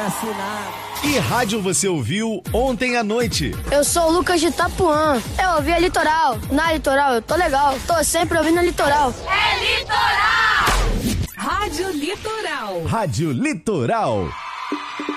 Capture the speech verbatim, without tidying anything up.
merece nada. Que rádio você ouviu ontem à noite? Eu sou o Lucas de Itapuã. Eu ouvi a Litoral. Na Litoral eu tô legal. Tô sempre ouvindo a Litoral. É Litoral! Rádio Litoral. Rádio Litoral.